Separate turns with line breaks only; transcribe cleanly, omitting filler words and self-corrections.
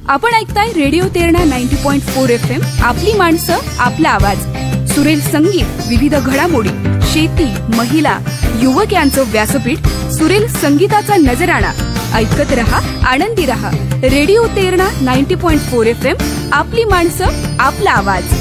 आपण ऐकताय radio Terna 90.4 FM. आपली माणसं, आपला आवाज. सुरेल संगीत, विविध घडामोडी, शेती, महिला, युवक यांचं व्यासपीठ. सुरेल संगीताचा नजराणा. ऐकत रहा, आनंदी रहा. Radio Terna 90.4 FM. आपली माणसं, आपला आवाज.